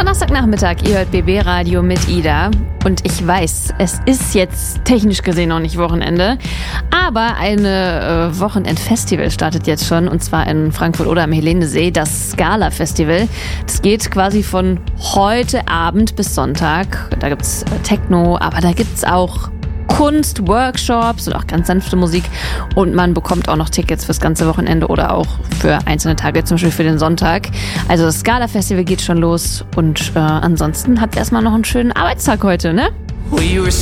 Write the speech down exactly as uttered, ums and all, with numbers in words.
Donnerstagnachmittag, ihr hört B B Radio mit Ida. Und ich weiß, es ist jetzt technisch gesehen noch nicht Wochenende, aber eine äh, Wochenendfestival startet jetzt schon, und zwar in Frankfurt oder am Helenesee, das Scala Festival. Das geht quasi von heute Abend bis Sonntag. Da gibt's äh, Techno, aber da gibt's auch Kunst, Workshops und auch ganz sanfte Musik, und man bekommt auch noch Tickets fürs ganze Wochenende oder auch für einzelne Tage, zum Beispiel für den Sonntag. Also das Scala Festival geht schon los, und äh, ansonsten habt ihr erstmal noch einen schönen Arbeitstag heute, ne?